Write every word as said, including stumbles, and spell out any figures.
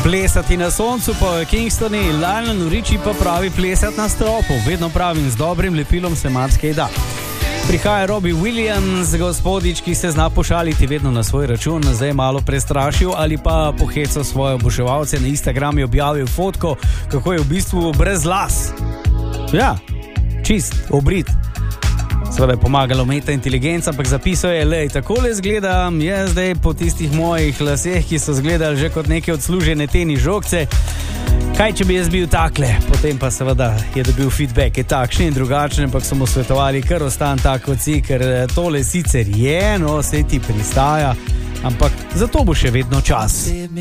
Plesati na soncu pa v Kingstoni, Lionel Richie pa pravi plesati na stropu. Vedno pravim, z dobrim lepilom se marsikaj da. Prihaja Robbie Williams, gospodič, ki se zna pošaliti vedno na svoj račun, zdaj malo prestrašil ali pa pohecal svoje oboževalce. Na Instagramu je objavil fotko, kako je v bistvu brez las. Ja, čist, obrit. Seveda je pomagalo umetna inteligenca, ampak zapisal je, lej, takole izgledam jaz zdaj po tistih mojih laseh, ki so izgledali že kot neke odslužene tenis žogce. Kaj, če bi jaz bil takle? Potem pa seveda je dobil feedback, je takšen in drugačen, ampak so mu svetovali, kar ostan tak kot si, ker tole sicer je, no, sej ti pristaja, ampak zato bo še vedno čas.